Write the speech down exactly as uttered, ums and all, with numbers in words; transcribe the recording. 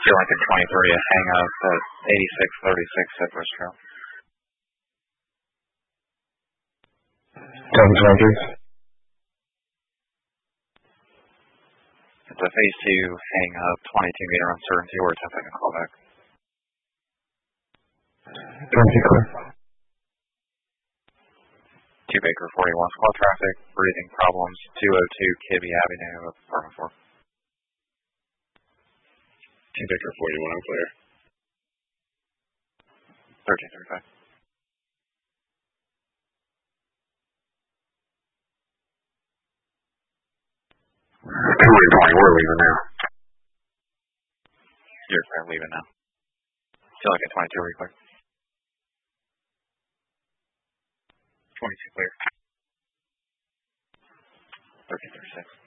Feel like a twenty-three, a hang up at eighty-six thirty-six Cypress Trail. Copy twenty-three. It's a phase two, hang up, twenty-two meter uncertainty, or ten second callback. twenty-two clear. two Baker forty-one, squad traffic, breathing problems, two oh two Kibbe Avenue, apartment four. two Baker forty-one, I'm clear. thirteen thirty-five. two twenty, we're leaving now. You're clear, leaving now. Feel like a twenty-two, are you clear? twenty-two clear. thirteen thirty-six.